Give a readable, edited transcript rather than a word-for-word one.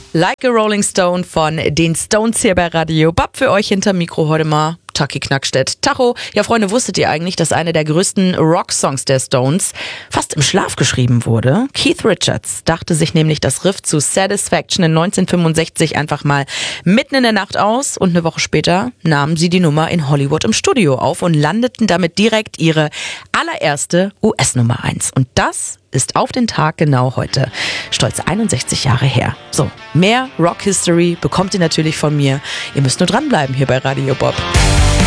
Like a Rolling Stone von den Stones hier bei Radio Bob. Für euch hinter Mikro heute mal Taki Knackstedt. Tacho, ja Freunde, wusstet ihr eigentlich, dass einer der größten Rocksongs der Stones fast im Schlaf geschrieben wurde? Keith Richards dachte sich nämlich das Riff zu Satisfaction in 1965 einfach mal mitten in der Nacht aus und eine Woche später nahmen sie die Nummer in Hollywood im Studio auf und landeten damit direkt ihre allererste US-Nummer 1. Und das ist auf den Tag genau heute stolze 61 Jahre her. So, mehr Rock History bekommt ihr natürlich von mir. Ihr müsst nur dranbleiben hier bei Radio Bob.